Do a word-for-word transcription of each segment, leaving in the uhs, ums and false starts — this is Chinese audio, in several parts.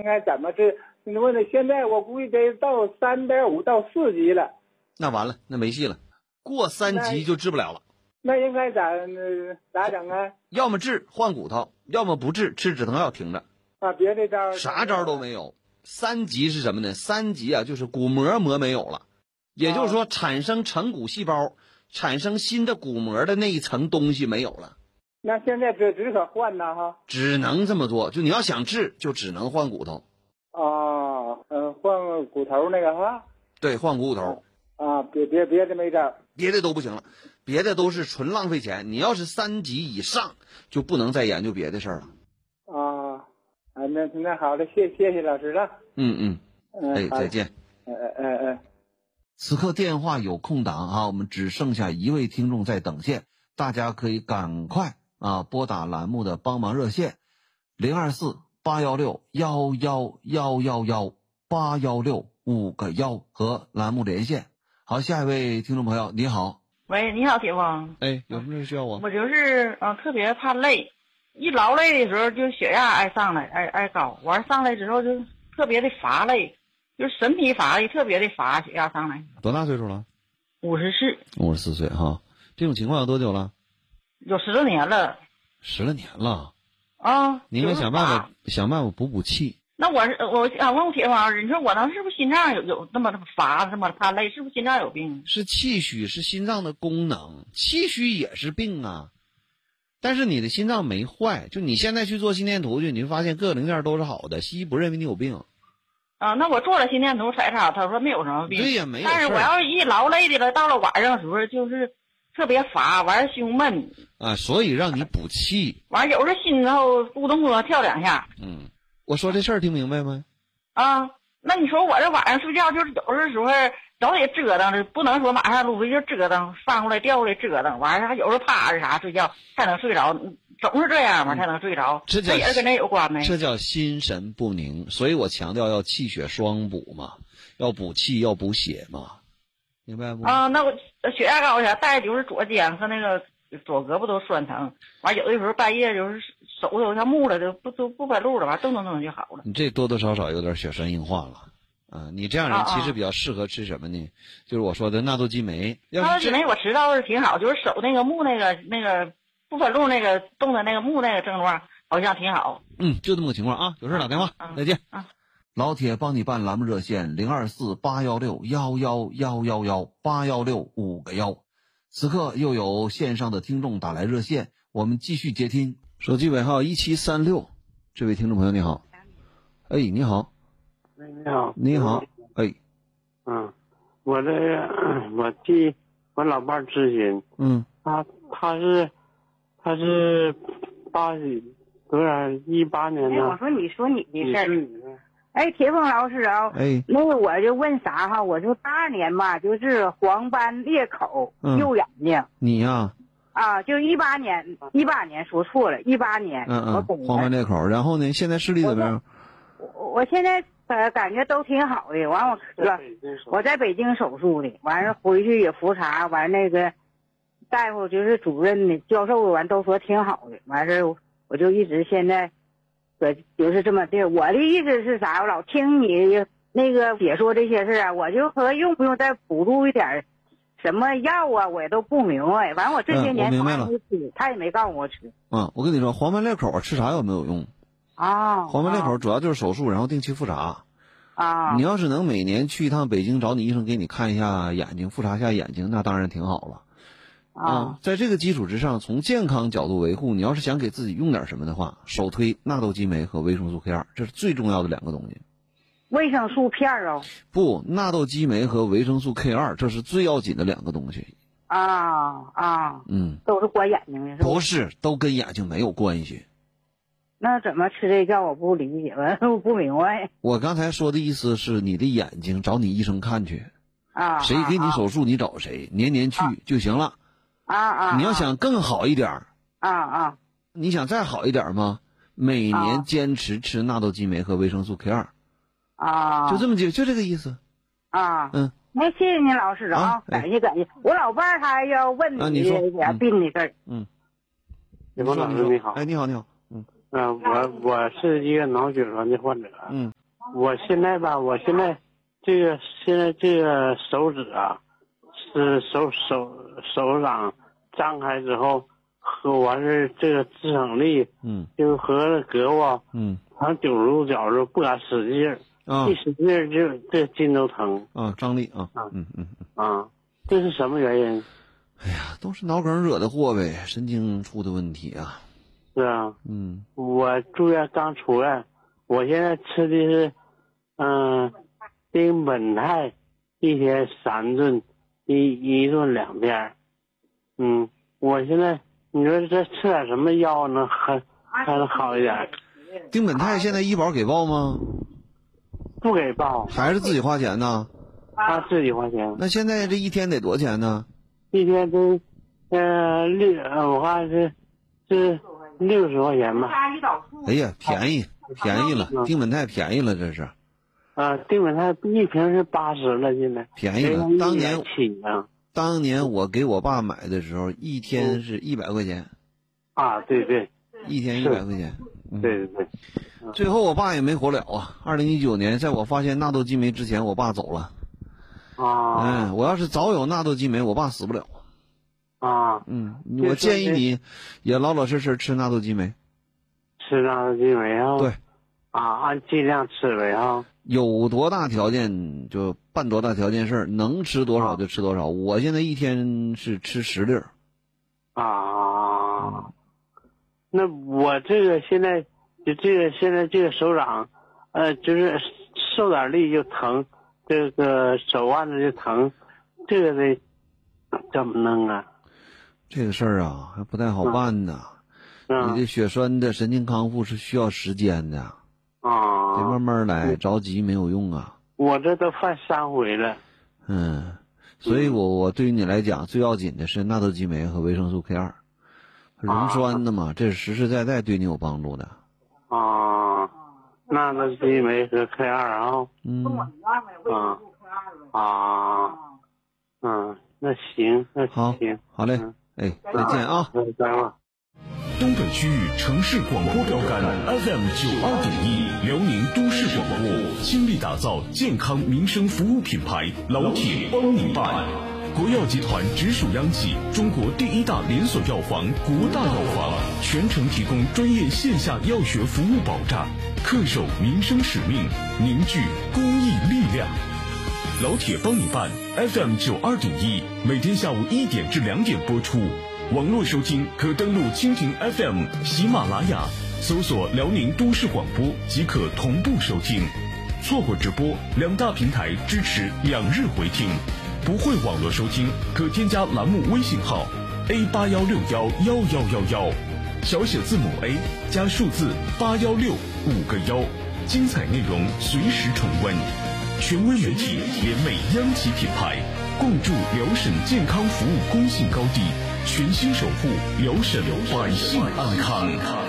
应该怎么治？你问了，现在我估计得到三点五到四级了。 那完了，那没戏了，过三级就治不了了。 那应该咋咋整啊？ 要么治换骨头，要么不治吃止疼药停着。 啊，别的招啥招都没有。三级是什么呢？三级啊，就是骨膜膜没有了，也就是说产生成骨细胞、产生新的骨膜的那一层东西没有了。 那现在只只可换呐哈， 只能这么做。就你要想治，就只能换骨头。 哦，嗯，换骨头那个哈。 对，换骨头。 啊，别别别的没招， 别的都不行了，别的都是纯浪费钱。你要是三级以上，就不能再研究别的事儿了。 啊，啊，那那好的，谢谢谢老师了。 嗯嗯， 嗯， 哎，再见。 嗯嗯嗯嗯。 此刻电话有空档啊，我们只剩下一位听众在等线，大家可以赶快啊拨打栏目的帮忙热线零二四八幺六幺幺幺幺幺八幺六五个幺和栏目连线。好，下一位听众朋友，你好。 喂，你好，铁峰。 哎，有什么事需要我？ 我就是呃特别怕累，一劳累的时候就血压爱上来，爱爱高，完上来之后就特别的乏累，就是身体乏力，特别的乏，血压上来。 多大岁数了？ 五十四。 五十四岁哈，这种情况有多久了？ 有十多年了。 十来年了。 啊。 你应该想办法想办法补补气。 那我是我想问铁峰，你说我能是不是心脏有有那么乏，这么怕累，是不是心脏有病？ 是气虚，是心脏的功能，气虚也是病啊。但是你的心脏没坏，就你现在去做心电图去，你会发现各个零件都是好的，西医不认为你有病。 啊，那我做了心电图彩查，他说没有什么病。 对呀，没有事。 但是我要是一劳累的了，到了晚上的时候就是特别乏，完胸闷啊，所以让你补气。 完有时候心后咕咚咕咚跳两下。 嗯。我说这事儿听明白没？ 啊，那你说我这晚上睡觉就是有的时候总得折腾着，不能说马上入睡就折腾，翻过来调过来折腾，完了还有时候趴着啥睡觉才能睡着，总是这样嘛才能睡着。 这也是跟这有关没？ 这叫心神不宁，所以我强调要气血双补嘛，要补气要补血嘛，明白不？ 啊，那我血压高啥，带就是左肩和那个左胳膊都酸疼，完有的时候半夜就是手都像木了，就不都不分路了，完动动动就好了。 你这多多少少有点血栓硬化了啊！你这样人其实比较适合吃什么呢？就是我说的纳豆激酶。 纳豆激酶我吃到是挺好，就是手那个木那个那个不分路那个动的那个木那个症状好像挺好。 嗯，就这么个情况啊，有事打电话， 啊、 再见。 啊， 老铁帮你办栏目热线零二四八幺六幺幺幺幺幺八幺六五个幺。此刻又有线上的听众打来热线，我们继续接听。手机尾号一七三六，这位听众朋友你好。哎，你好。 哎，你好。 你好。哎。 嗯，我这我替我老伴咨询。 嗯。 他他是他是八多少一八年的。 哎，我说你说你的事儿。 你哎，铁峰老师啊， 哎， 那个我就问啥哈？我就八二年吧，就是黄斑裂口， 嗯、 右眼睛。 你呀、 啊？啊，就一八年，一八年说错了，一八年。 嗯嗯。黄斑裂口，然后呢？现在视力怎么样？ 我我现在呃感觉都挺好的，完我了，我在北京手术的，完了回去也复查，完那个大夫就是主任的教授，完都说挺好的，完事我就一直现在。我就是这么的，我的意思是啥？我老听你那个解说这些事啊，我就说用不用再补助一点什么药啊，我也都不明白。反正我这些年他也没吃，他也没告诉我吃。 嗯，我跟你说，黄斑裂口吃啥药没有用啊。 黄斑裂口主要就是手术，然后定期复查。 啊。 你要是能每年去一趟北京找你医生给你看一下眼睛，复查一下眼睛，那当然挺好了。啊，在这个基础之上，从健康角度维护，你要是想给自己用点什么的话，首推纳豆激酶和维生素 K 二，这是最重要的两个东西。 维生素片哦？ 不，纳豆激酶和维生素 K 二，这是最要紧的两个东西。 啊啊， 嗯， 都是关眼睛的是吧？ 不是，都跟眼睛没有关系。 那怎么吃这药？我不理解，我不明白。 我刚才说的意思是，你的眼睛找你医生看去。 啊。 谁给你手术，啊、你找谁，年年去就行了。 啊啊！ 你要想更好一点啊啊！ 你想再好一点吗？每年坚持吃纳豆激酶和维生素 K 二。 啊， 就这么就就这个意思。 啊， 嗯， 那谢谢您老师啊， 啊感谢感谢。我老伴儿他要问你点病的事儿。 嗯， 你说老师你好。 哎，你好你好。嗯。 嗯、呃，我我是一个脑血栓的患者。 嗯。 我现在吧，我现在这个现在这个手指啊，是手手手掌张开之后，和完事这个支撑力， 嗯， 就和胳膊， 嗯， 成九十度角就不敢使劲儿， 啊一使劲儿就这筋都疼啊，张力啊， 啊嗯嗯嗯， 啊，这是什么原因？ 哎呀，都是脑梗惹的祸呗，神经出的问题啊。 是啊， 嗯， 我住院刚出院，我现在吃的是，嗯、丁苯肽，一天三顿，一一顿两片。嗯，我现在你说这吃点什么药能还还能好一点？ 丁苯肽现在医保给报吗？ 不给报， 还是自己花钱呢？ 他自己花钱， 那现在这一天得多少钱呢？ 一天都，呃六，呃我看是是六十块钱吧。 哎呀，便宜便宜了， 嗯丁苯肽便宜了，这是啊，丁苯肽一瓶是八十了，现在便宜了。当年起啊当年我给我爸买的时候，一天是一百块钱， 啊，对对一天一百块钱。嗯对对对， 最后我爸也没活了啊！二零一九年，在我发现纳豆激酶之前，我爸走了。 啊嗯，我要是早有纳豆激酶，我爸死不了。 啊， 嗯，我建议你也老老实实吃纳豆激酶。 吃纳豆激酶啊。 对。 啊，按剂量吃呗啊。 有多大条件就办多大条件事儿，能吃多少就吃多少。我现在一天是吃十粒儿。 啊，那我这个现在就这个现在这个手掌，呃，就是受点力就疼，这个手腕子就疼，这个得怎么弄啊？ 这个事儿啊，还不太好办呢。 嗯、 你这血栓的神经康复是需要时间的。 啊， 得慢慢来，着急没有用啊。 我这都犯三回了。 嗯，所以我我对于你来讲，最要紧的是纳豆激酶和维生素 K 二，溶栓的嘛，这是实实在在对你有帮助的。 啊，纳豆激酶和 K 二啊。 嗯。 啊啊，嗯，那行，那好， 行， 好嘞， 嗯、 哎，再见啊。 再见。 东北区域城市广播标杆 F M 九二点一，辽宁都市广播，倾力打造健康民生服务品牌，老铁帮你办。国药集团直属央企，中国第一大连锁药房国大药房，全程提供专业线下药学服务保障，恪守民生使命，凝聚公益力量。老铁帮你办 F M 九二点一，每天下午一点至两点播出。网络收听可登录蜻蜓 F M、喜马拉雅，搜索辽宁都市广播即可同步收听。错过直播，两大平台支持两日回听。不会网络收听，可添加栏目微信号 A 八幺六幺幺幺幺幺，小写字母 A 加数字八幺六五个幺，精彩内容随时重温。权威媒体联袂央企品牌，共筑辽沈健康服务公信高地，全心守护辽沈百姓安康。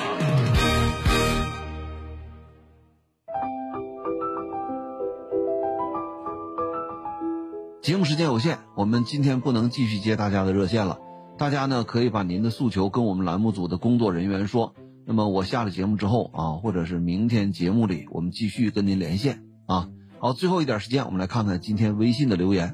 节目时间有限，我们今天不能继续接大家的热线了。大家呢可以把您的诉求跟我们栏目组的工作人员说，那么我下了节目之后啊，或者是明天节目里我们继续跟您连线啊。好，最后一点时间，我们来看看今天微信的留言。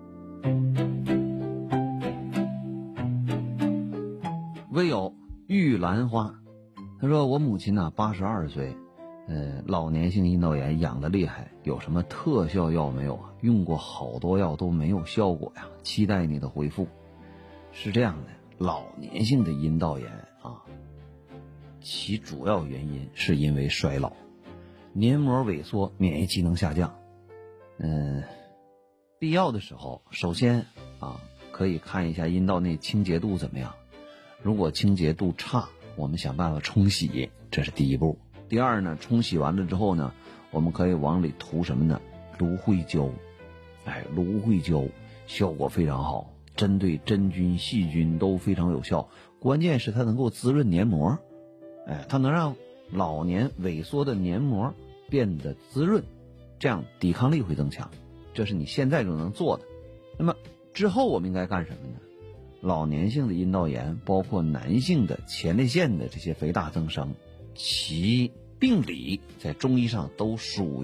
微友玉兰花，他说我母亲呢八十二岁，呃，老年性阴道炎养得厉害，有什么特效药没有啊？用过好多药都没有效果呀，期待你的回复。是这样的，老年性的阴道炎啊，其主要原因是因为衰老，黏膜萎缩，免疫机能下降。嗯，必要的时候，首先啊，可以看一下阴道内清洁度怎么样。如果清洁度差，我们想办法冲洗，这是第一步。第二呢，冲洗完了之后呢，我们可以往里涂什么呢？芦荟胶。哎，芦荟胶效果非常好，针对真菌、细菌都非常有效。关键是它能够滋润黏膜，哎，它能让老年萎缩的黏膜变得滋润，这样抵抗力会增强。这是你现在就能做的。那么之后我们应该干什么呢？老年性的阴道炎，包括男性的前列腺的这些肥大增生，其病理在中医上都属于